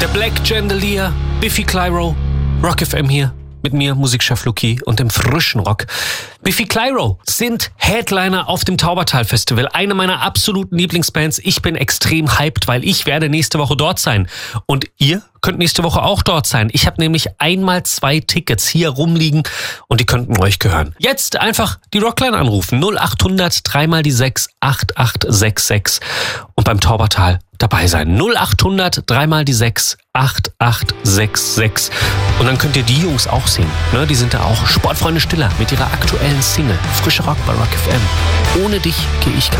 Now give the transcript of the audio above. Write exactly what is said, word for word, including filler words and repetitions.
Der Black Chandelier, Biffy Clyro, Rock F M hier. Mit mir, Musikchef Luki und dem frischen Rock. Biffy Clyro sind Headliner auf dem Taubertal Festival. Eine meiner absoluten Lieblingsbands. Ich bin extrem hyped, weil ich werde nächste Woche dort sein. Und ihr könnt nächste Woche auch dort sein. Ich habe nämlich einmal zwei Tickets hier rumliegen und die könnten euch gehören. Jetzt einfach die Rockline anrufen. null acht hundert drei mal die sechs acht acht sechs sechs und beim Taubertal dabei sein. null acht hundert drei mal die sechs acht acht sechs sechs. Und dann könnt ihr die Jungs auch sehen. Ne? Die sind da auch. Sportfreunde Stiller mit ihrer aktuellen Single. Frischer Rock bei Rock F M. Ohne dich gehe ich kaputt.